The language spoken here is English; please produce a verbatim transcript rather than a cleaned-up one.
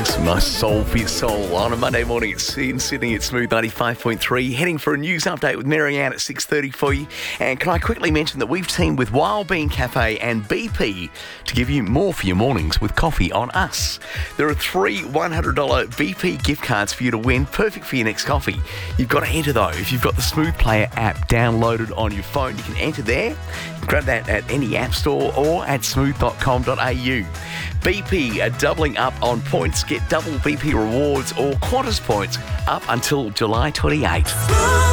Some nice soul for your soul. On a Monday morning, it's in Sydney, it's Smooth ninety-five point three. Heading for a news update with Marianne at six thirty for you. And can I quickly mention that we've teamed with Wild Bean Cafe and B P to give you more for your mornings with coffee on us. There are three one hundred dollars B P gift cards for you to win, perfect for your next coffee. You've got to enter though. If you've got the Smooth Player app downloaded on your phone, you can enter there. Grab that at any app store or at smooth dot com dot a u. B P are doubling up on points. Get double B P rewards or Qantas points up until July twenty-eighth.